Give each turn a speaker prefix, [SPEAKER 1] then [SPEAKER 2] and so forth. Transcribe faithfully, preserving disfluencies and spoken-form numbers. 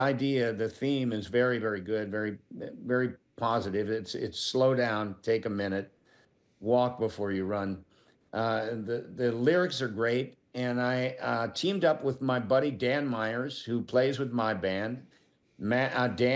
[SPEAKER 1] idea, the theme is very, very good, very, very positive. It's it's slow down, take a minute, walk before you run. Uh, the the lyrics are great, and I uh, teamed up with my buddy Dan Myers, who plays with my band. Ma- uh, Dan